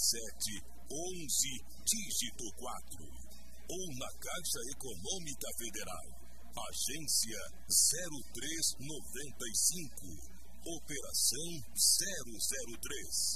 11, dígito 4. Ou na Caixa Econômica Federal. Agência 0395. Operação 003.